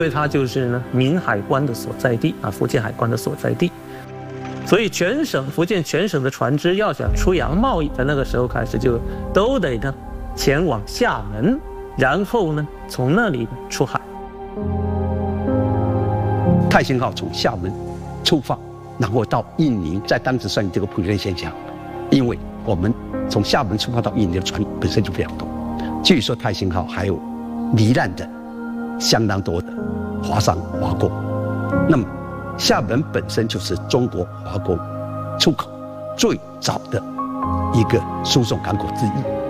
所以它就是呢闽海关的所在地啊，福建海关的所在地。所以福建全省的船只要想出洋贸易，在那个时候开始就都得呢前往厦门，然后呢从那里出海。 泰兴号从厦门出发，然后到印尼，在当时算这个普遍现象，因为我们从厦门出发到印尼的船本身就非常多。据说泰兴号还有罹难的相当多的华商华工。那么厦门本身就是中国华工出口最早的一个输送港口之一。